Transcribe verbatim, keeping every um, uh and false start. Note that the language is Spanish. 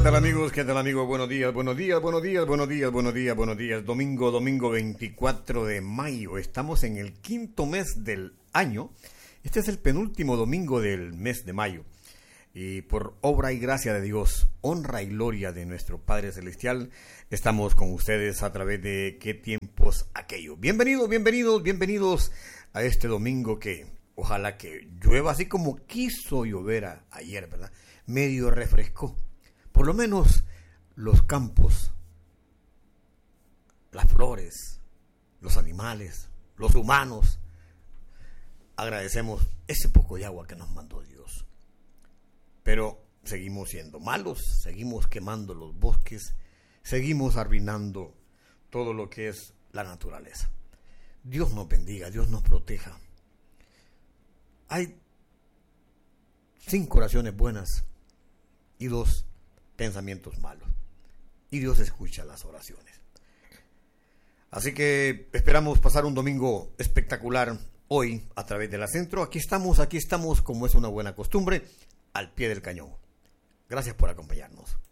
tal amigos? ¿Qué tal amigos? Buenos días, buenos días, buenos días, buenos días, buenos días, buenos días. Domingo, domingo veinticuatro de mayo. Estamos en el quinto mes del año. Este es el penúltimo domingo del mes de mayo. Y por obra y gracia de Dios, honra y gloria de nuestro Padre Celestial, estamos con ustedes a través de ¿Qué tiempos aquellos? Bienvenidos, bienvenidos, bienvenidos a este domingo que ojalá que llueva así como quiso llover a, ayer, ¿verdad? Medio refrescó. Por lo menos los campos, las flores, los animales, los humanos, agradecemos ese poco de agua que nos mandó Dios. Pero seguimos siendo malos, seguimos quemando los bosques, seguimos arruinando todo lo que es la naturaleza. Dios nos bendiga, Dios nos proteja. Hay cinco oraciones buenas y dos pensamientos malos. Y Dios escucha las oraciones. Así que esperamos pasar un domingo espectacular hoy a través de la Centro. Aquí estamos, aquí estamos, como es una buena costumbre, al pie del cañón. Gracias por acompañarnos.